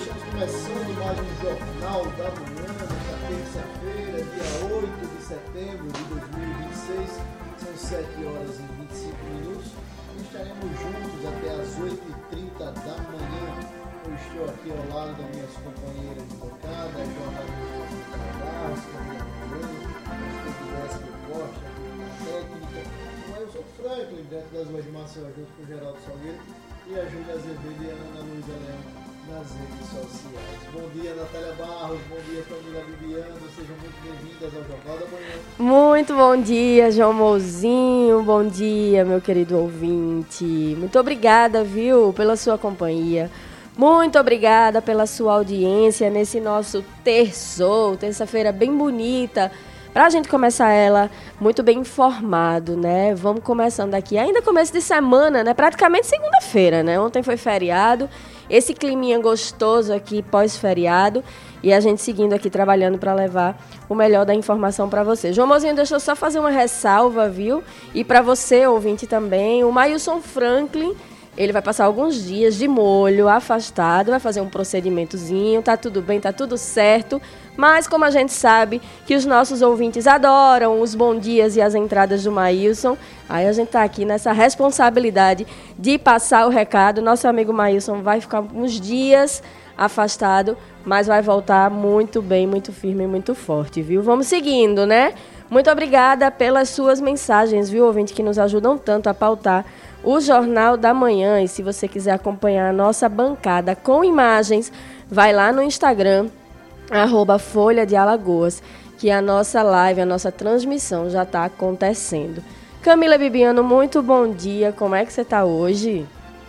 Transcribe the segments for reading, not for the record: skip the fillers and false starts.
estamos começando mais um Jornal da Manhã, nesta terça-feira, dia 8 de setembro de 2026. São 7 horas e 25 minutos e estaremos juntos até as 8h30 da manhã. Eu estou aqui ao lado das minhas companheiras de bancada, a jornalista Carlos, Camila Moreno, a Costa, a técnica, o Wilson Franklin, dentro das ruas de Maceió, junto com o Geraldo Salgueiro, e a Júlia Azevedo e a Ana Luísa Leão nas redes sociais. Bom dia, Natália Barros, bom dia, família Bibiano, sejam muito bem-vindas ao Jornal da Manhã. Muito bom dia, João Mouzinho, bom dia, meu querido ouvinte. Muito obrigada, viu, pela sua companhia. Muito obrigada pela sua audiência nesse nosso terça-feira bem bonita, para a gente começar ela muito bem informado, né? Vamos começando aqui, ainda começo de semana, né? Praticamente segunda-feira, né? Ontem foi feriado, esse climinha gostoso aqui pós-feriado, e a gente seguindo aqui trabalhando para levar o melhor da informação para você. João Mozinho, deixa eu só fazer uma ressalva, viu? E para você, ouvinte também, o Wilson Franklin, ele vai passar alguns dias de molho, afastado, vai fazer um procedimentozinho, tá tudo bem, tá tudo certo, mas como a gente sabe que os nossos ouvintes adoram os bons dias e as entradas do Maílson, aí a gente tá aqui nessa responsabilidade de passar o recado. Nosso amigo Maílson vai ficar uns dias afastado, mas vai voltar muito bem, muito firme e muito forte, viu? Vamos seguindo, né? Muito obrigada pelas suas mensagens, viu, ouvinte, que nos ajudam tanto a pautar o Jornal da Manhã. E se você quiser acompanhar a nossa bancada com imagens, vai lá no Instagram, @Folha de Alagoas, que a nossa live, a nossa transmissão já está acontecendo. Camila Bibiano, muito bom dia. Como é que você está hoje?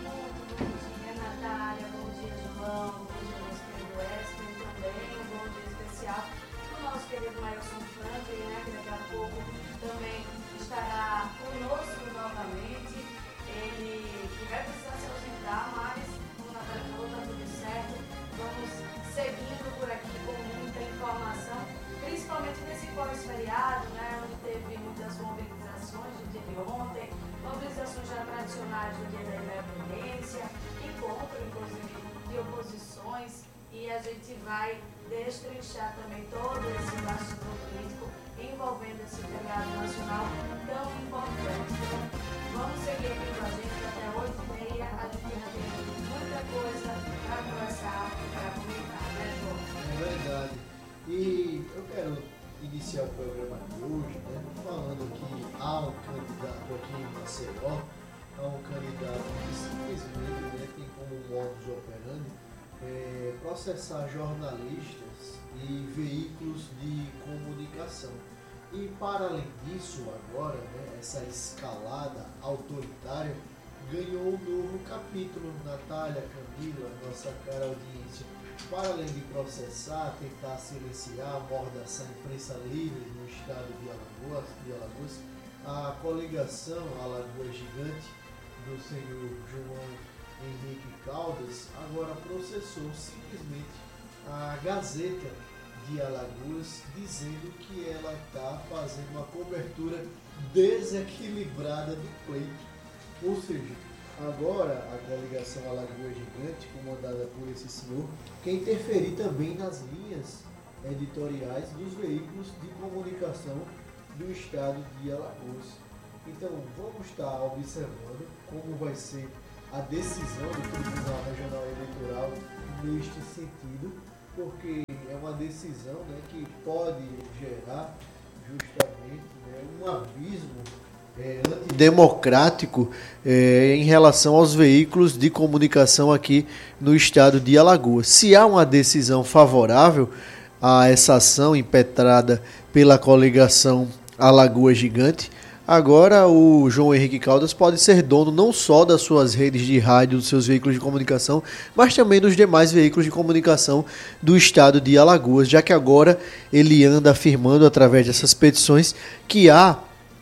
Vai destrinchar também todo esse bastidor político envolvendo esse feriado nacional tão importante. Vamos seguir aqui com a gente até 8h30. A gente ainda tem muita coisa para conversar, para comentar, né, João? É verdade. E eu quero iniciar o programa de hoje, né, falando que há um candidato aqui em Maceió, há um candidato que simplesmente, né, tem como modus operandi processar jornalistas e veículos de comunicação. E para além disso, agora, né, essa escalada autoritária ganhou um novo capítulo. Natália, Camila, nossa cara audiência, para além de processar, tentar silenciar, amordaçar a imprensa livre no estado de Alagoas, a coligação Alagoas Gigante do senhor João Henrique Caldas agora processou simplesmente a Gazeta de Alagoas, dizendo que ela está fazendo uma cobertura desequilibrada do pleito. Ou seja, agora a coligação Alagoas Gigante, comandada por esse senhor, quer interferir também nas linhas editoriais dos veículos de comunicação do estado de Alagoas. Então vamos estar observando como vai ser a decisão do Tribunal Regional Eleitoral neste sentido, porque é uma decisão, né, que pode gerar justamente, né, um abismo antidemocrático em relação aos veículos de comunicação aqui no estado de Alagoas. Se há uma decisão favorável a essa ação impetrada pela coligação Alagoas Gigante, agora o João Henrique Caldas pode ser dono não só das suas redes de rádio, dos seus veículos de comunicação, mas também dos demais veículos de comunicação do estado de Alagoas, já que agora ele anda afirmando através dessas petições que há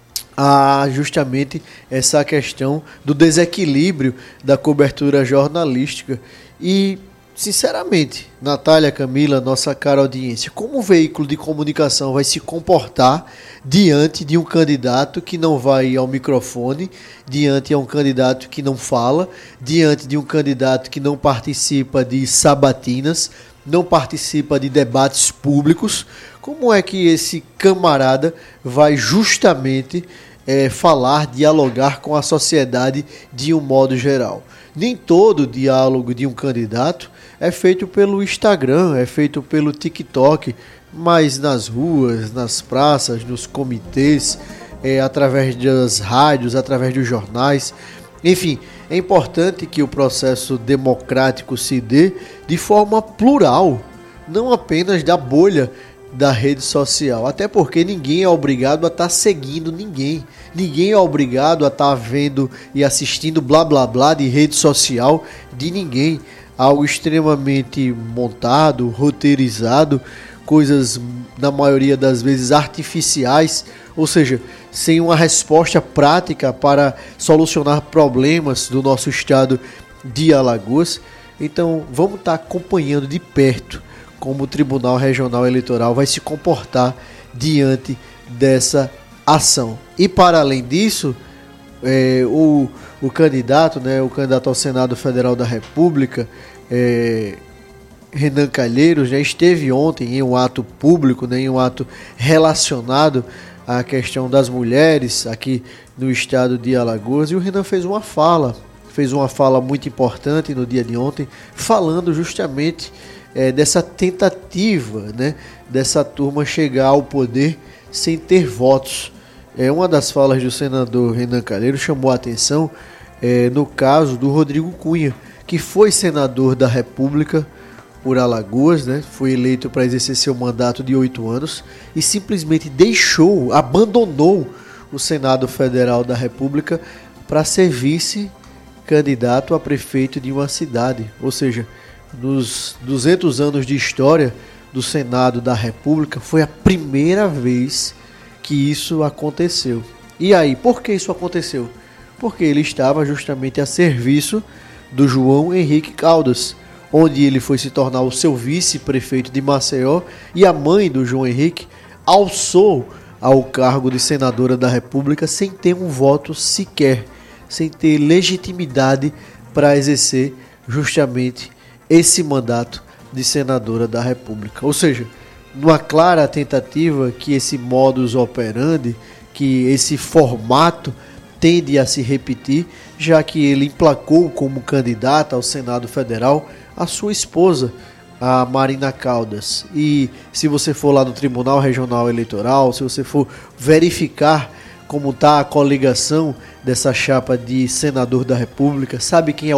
justamente essa questão do desequilíbrio da cobertura jornalística. E sinceramente, Natália, Camila, nossa cara audiência, como o veículo de comunicação vai se comportar diante de um candidato que não vai ao microfone, diante de um candidato que não fala, diante de um candidato que não participa de sabatinas, não participa de debates públicos? Como é que esse camarada vai justamente falar, dialogar com a sociedade de um modo geral? Nem todo diálogo de um candidato é feito pelo Instagram, é feito pelo TikTok, mas nas ruas, nas praças, nos comitês, através das rádios, através dos jornais. Enfim, é importante que o processo democrático se dê de forma plural, não apenas da bolha da rede social, até porque ninguém é obrigado a estar seguindo ninguém. Ninguém é obrigado a estar vendo e assistindo blá blá blá de rede social de ninguém. Algo extremamente montado, roteirizado, coisas na maioria das vezes artificiais, ou seja, sem uma resposta prática para solucionar problemas do nosso estado de Alagoas. Então vamos estar acompanhando de perto como o Tribunal Regional Eleitoral vai se comportar diante dessa ação. E para além disso, o candidato, o candidato ao Senado Federal da República, Renan Calheiros, já esteve ontem em um ato público, em um ato relacionado à questão das mulheres aqui no estado de Alagoas, e o Renan fez uma fala muito importante no dia de ontem, falando justamente dessa tentativa, dessa turma chegar ao poder sem ter votos. Uma das falas do senador Renan Calheiros chamou a atenção no caso do Rodrigo Cunha, que foi senador da República por Alagoas, foi eleito para exercer seu mandato de 8 anos e simplesmente abandonou o Senado Federal da República para ser vice-candidato a prefeito de uma cidade. Ou seja, nos 200 anos de história do Senado da República, foi a primeira vez que isso aconteceu. E aí, por que isso aconteceu? Porque ele estava justamente a serviço do João Henrique Caldas, onde ele foi se tornar o seu vice-prefeito de Maceió, e a mãe do João Henrique alçou ao cargo de senadora da República sem ter um voto sequer, sem ter legitimidade para exercer justamente esse mandato de senadora da República. Ou seja, numa clara tentativa que esse modus operandi, que esse formato tende a se repetir, já que ele emplacou como candidata ao Senado Federal a sua esposa, a Marina Caldas. E se você for lá no Tribunal Regional Eleitoral, se você for verificar como está a coligação dessa chapa de senador da República, sabe quem é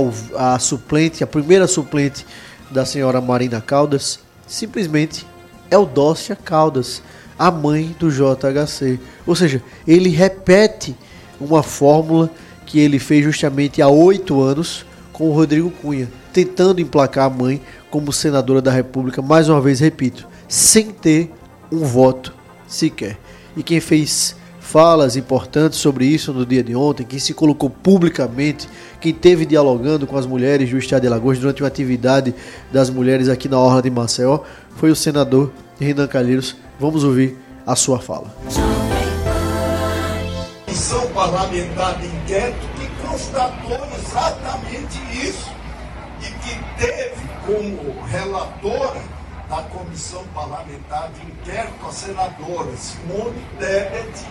a primeira suplente da senhora Marina Caldas? Simplesmente Eudócia Caldas, a mãe do JHC. Ou seja, ele repete uma fórmula que ele fez justamente há 8 anos com o Rodrigo Cunha, tentando emplacar a mãe como senadora da República, mais uma vez, repito, sem ter um voto sequer. E quem fez falas importantes sobre isso no dia de ontem, quem se colocou publicamente, quem esteve dialogando com as mulheres do estado de Alagoas durante uma atividade das mulheres aqui na Orla de Maceió, foi o senador Renan Calheiros. Vamos ouvir a sua fala. Comissão parlamentar de inquérito que constatou exatamente isso e que teve como relatora da Comissão Parlamentar de Inquérito a senadora Simone Tebet,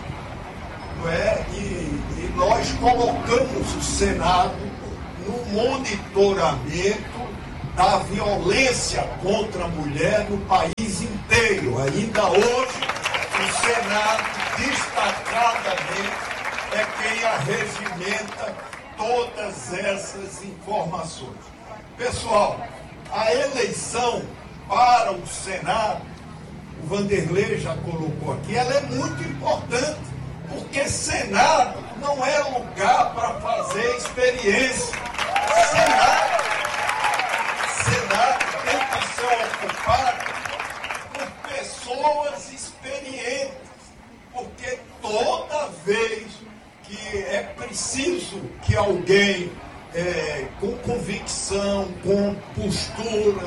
e nós colocamos o Senado no monitoramento da violência contra a mulher no país inteiro. Ainda hoje, o Senado, destacadamente, é quem arregimenta todas essas informações. Pessoal, a eleição para o Senado, o Vanderlei já colocou aqui, ela é muito importante, porque Senado não é lugar para fazer experiência. Senado tem que ser ocupado por pessoas experientes, porque toda vez que é preciso que alguém com convicção, com postura,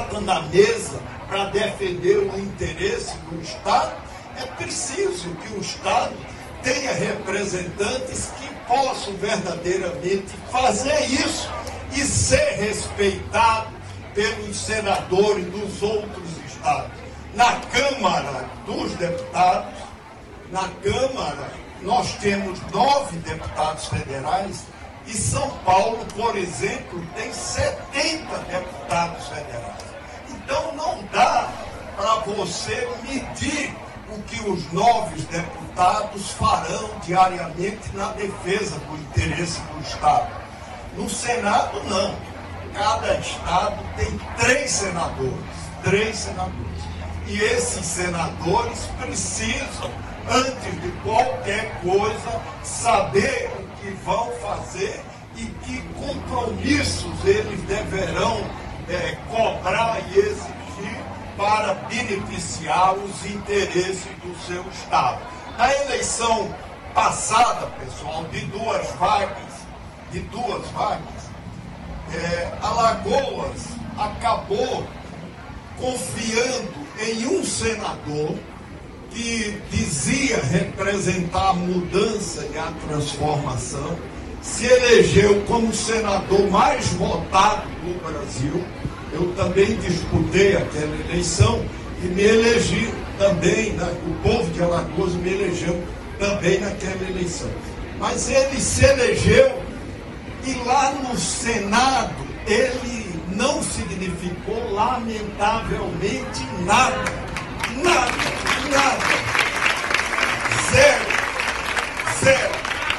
bota na mesa para defender o interesse do Estado, é preciso que o Estado tenha representantes que possam verdadeiramente fazer isso e ser respeitado pelos senadores dos outros estados. Na Câmara dos Deputados, na Câmara, nós temos 9 deputados federais e São Paulo, por exemplo, tem 70 deputados federais. Então não dá para você medir o que os 9 deputados farão diariamente na defesa do interesse do Estado. No Senado, não. Cada Estado tem 3 senadores. E esses senadores precisam, antes de qualquer coisa, saber o que vão fazer e que compromissos eles deverão cobrar e exigir para beneficiar os interesses do seu Estado. Na eleição passada, pessoal, de duas vagas, Alagoas acabou confiando em um senador que dizia representar a mudança e a transformação, se elegeu como o senador mais votado do Brasil. Eu também disputei aquela eleição e me elegi também, o povo de Alagoas me elegeu também naquela eleição. Mas ele se elegeu e lá no Senado ele não significou lamentavelmente nada. Zero.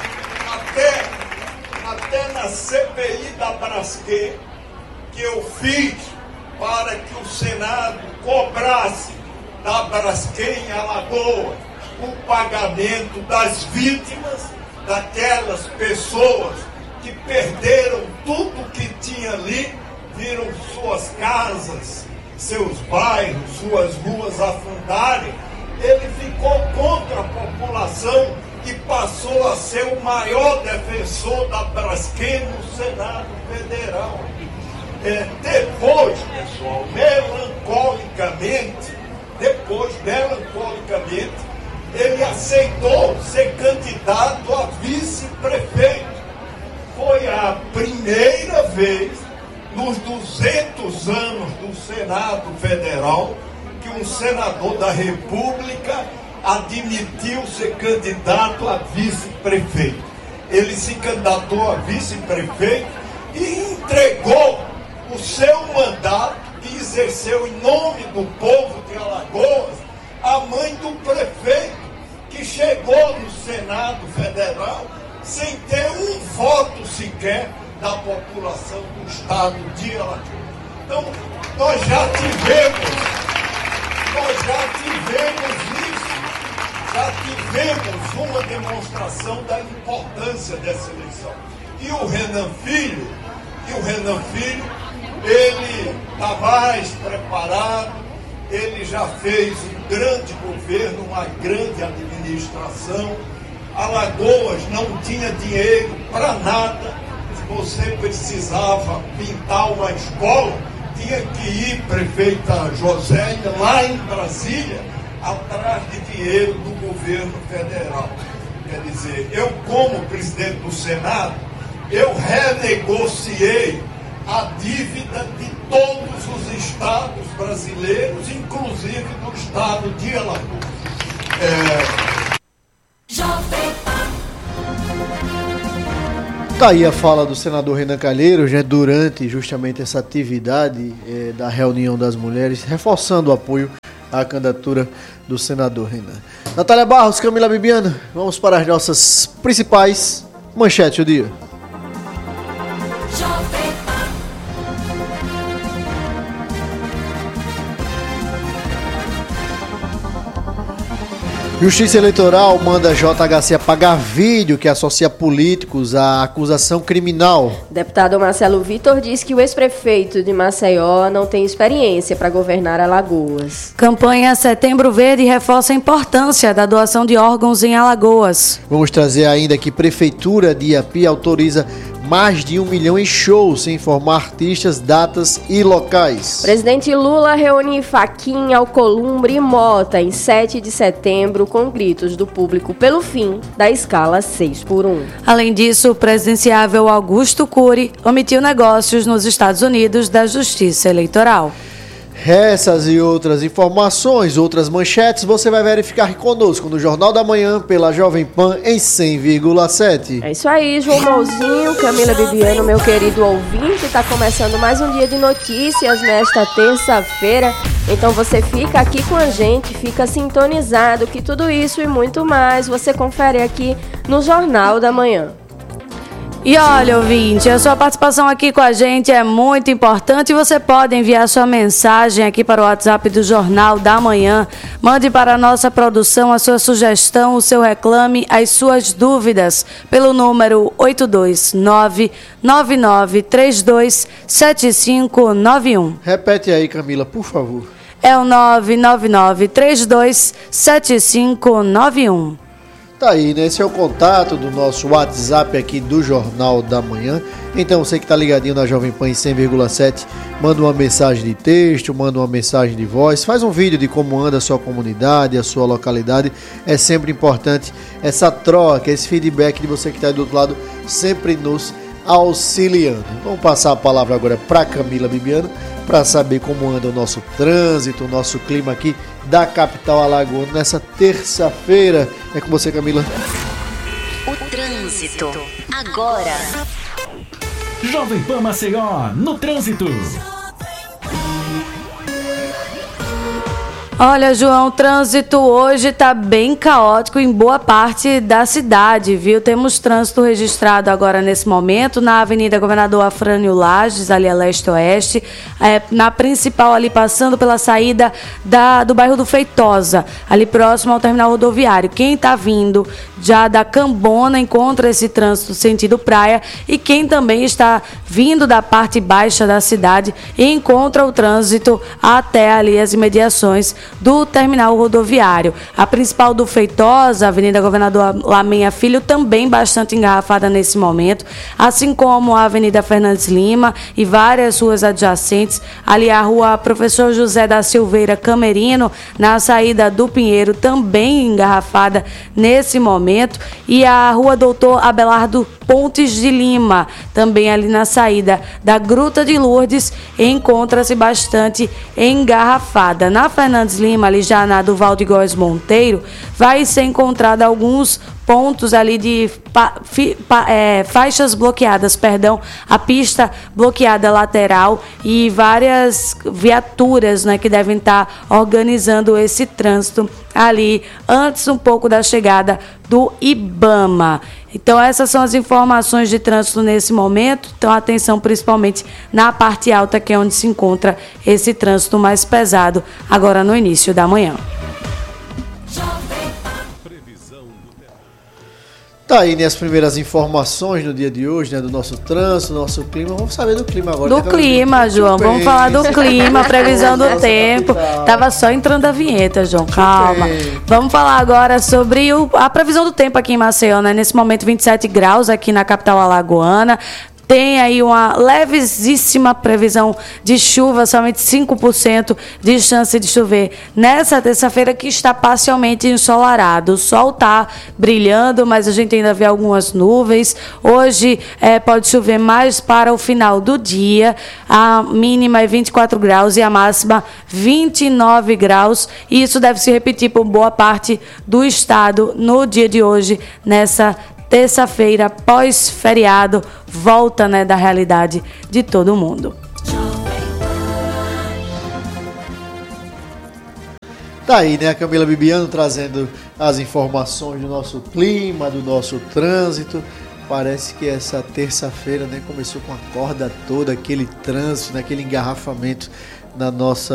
Até na CPI da Braskem, que eu fiz para que o Senado cobrasse da Braskem em Alagoas o pagamento das vítimas, daquelas pessoas que perderam tudo que tinha ali, viram suas casas, seus bairros, suas ruas afundarem. Ele ficou contra a população e passou a ser o maior defensor da Braskem no Senado Federal. Depois, pessoal, melancólicamente, ele aceitou ser candidato a vice-prefeito. Foi a primeira vez nos 200 anos do Senado Federal que um senador da República admitiu ser candidato a vice-prefeito. Ele se candidatou a vice-prefeito e entregou o seu mandato, que exerceu em nome do povo de Alagoas, à mãe do prefeito, que chegou no Senado Federal sem ter um voto sequer da população do estado de Alagoas. Então, nós já tivemos uma demonstração da importância dessa eleição. E o Renan Filho, ele está mais preparado, ele já fez um grande governo, uma grande administração. Alagoas não tinha dinheiro para nada. Se você precisava pintar uma escola, tinha que ir, prefeita Josélia, lá em Brasília, atrás de dinheiro do governo federal. Quer dizer, eu como presidente do Senado, eu renegociei a dívida de todos os estados brasileiros, inclusive do estado de Alagoas. Tá aí a fala do senador Renan Calheiros, né, durante justamente essa atividade da reunião das mulheres, reforçando o apoio à candidatura do senador Renan. Natália Barros, Camila Bibiano, vamos para as nossas principais manchetes do dia. Justiça Eleitoral manda JHC apagar vídeo que associa políticos à acusação criminal. Deputado Marcelo Vitor diz que o ex-prefeito de Maceió não tem experiência para governar Alagoas. Campanha Setembro Verde reforça a importância da doação de órgãos em Alagoas. Vamos trazer ainda que Prefeitura de Iapi autoriza mais de 1 milhão em shows, sem informar artistas, datas e locais. Presidente Lula reúne Fachin, Alcolumbre e Mota em 7 de setembro com gritos do público pelo fim da escala 6x1. Além disso, o presidenciável Augusto Cury omitiu negócios nos Estados Unidos da Justiça Eleitoral. Essas e outras informações, outras manchetes, você vai verificar aqui conosco no Jornal da Manhã pela Jovem Pan em 100,7. É isso aí, João Mouzinho, Camila Bibiano, meu querido ouvinte, está começando mais um dia de notícias nesta terça-feira. Então você fica aqui com a gente, fica sintonizado que tudo isso e muito mais você confere aqui no Jornal da Manhã. E olha, ouvinte, a sua participação aqui com a gente é muito importante e você pode enviar sua mensagem aqui para o WhatsApp do Jornal da Manhã. Mande para a nossa produção a sua sugestão, o seu reclame, as suas dúvidas pelo número 829-9932-7591. Repete aí, Camila, por favor. É o 99932-7591. Tá aí, né? Esse é o contato do nosso WhatsApp aqui do Jornal da Manhã. Então, você que tá ligadinho na Jovem Pan em 100,7, manda uma mensagem de texto, manda uma mensagem de voz, faz um vídeo de como anda a sua comunidade, a sua localidade. É sempre importante essa troca, esse feedback de você que tá aí do outro lado, sempre nos auxiliando. Vamos passar a palavra agora para Camila Bibiano, para saber como anda o nosso trânsito, o nosso clima aqui da capital alagoana nessa terça-feira. É com você, Camila. O trânsito agora. Jovem Pan Maceió, no trânsito. Olha, João, o trânsito hoje está bem caótico em boa parte da cidade, viu? Temos trânsito registrado agora nesse momento na Avenida Governador Afrânio Lages, ali a leste-oeste, na principal ali passando pela saída do bairro do Feitosa, ali próximo ao terminal rodoviário. Quem está vindo já da Cambona encontra esse trânsito sentido praia e quem também está vindo da parte baixa da cidade encontra o trânsito até ali as imediações do terminal rodoviário. A principal do Feitosa, Avenida Governador Lamenha Filho, também bastante engarrafada nesse momento, assim como a Avenida Fernandes Lima e várias ruas adjacentes, ali a Rua Professor José da Silveira Camerino, na saída do Pinheiro, também engarrafada nesse momento, e a Rua Doutor Abelardo Pontes de Lima, também ali na saída da Gruta de Lourdes, encontra-se bastante engarrafada. Na Fernandes Lima, ali já na do Val de Góes Monteiro, vai ser encontrado alguns pontos ali de faixas bloqueadas, a pista bloqueada lateral e várias viaturas, né, que devem estar organizando esse trânsito ali antes um pouco da chegada do IBAMA. Então essas são as informações de trânsito nesse momento. Então atenção principalmente na parte alta, que é onde se encontra esse trânsito mais pesado agora no início da manhã. Tá aí, né, as primeiras informações no dia de hoje, né, do nosso trânsito, do nosso clima. Vamos saber do clima agora. Do clima, João. Vamos falar do clima, previsão do tempo. Tava só entrando a vinheta, João. Calma. Vamos falar agora sobre a previsão do tempo aqui em Maceió, né? Nesse momento, 27 graus aqui na capital alagoana. Tem aí uma levíssima previsão de chuva, somente 5% de chance de chover nessa terça-feira, que está parcialmente ensolarado. O sol está brilhando, mas a gente ainda vê algumas nuvens. Hoje pode chover mais para o final do dia. A mínima é 24 graus e a máxima 29 graus. E isso deve se repetir por boa parte do estado no dia de hoje, nessa terça-feira, pós-feriado, volta, né, da realidade de todo mundo. Tá aí, né, a Camila Bibiano trazendo as informações do nosso clima, do nosso trânsito. Parece que essa terça-feira, né, começou com a corda toda, aquele trânsito, aquele engarrafamento na nossa